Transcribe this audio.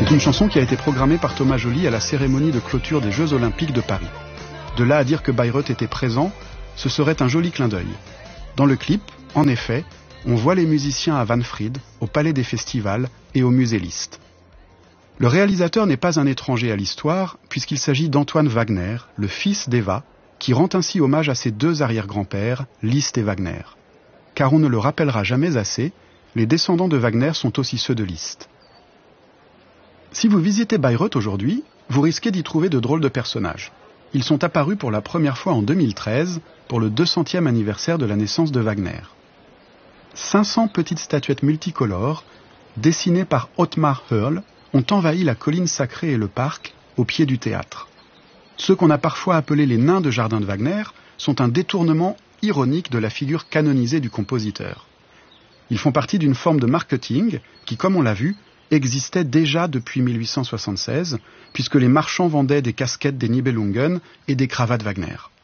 C'est une chanson qui a été programmée par Thomas Joly à la cérémonie de clôture des Jeux Olympiques de Paris. De là à dire que Bayreuth était présent, ce serait un joli clin d'œil. Dans le clip, en effet, on voit les musiciens à Wahnfried, au Palais des Festivals et au Musée Liszt. Le réalisateur n'est pas un étranger à l'histoire, puisqu'il s'agit d'Antoine Wagner, le fils d'Eva, qui rend ainsi hommage à ses deux arrière-grands-pères, Liszt et Wagner. Car on ne le rappellera jamais assez, les descendants de Wagner sont aussi ceux de Liszt. Si vous visitez Bayreuth aujourd'hui, vous risquez d'y trouver de drôles de personnages. Ils sont apparus pour la première fois en 2013, pour le 200e anniversaire de la naissance de Wagner. 500 petites statuettes multicolores, dessinées par Ottmar Hörl, ont envahi la colline sacrée et le parc, au pied du théâtre. Ceux qu'on a parfois appelés les nains de jardin de Wagner sont un détournement ironique de la figure canonisée du compositeur. Ils font partie d'une forme de marketing qui, comme on l'a vu, existait déjà depuis 1876, puisque les marchands vendaient des casquettes des Nibelungen et des cravates Wagner.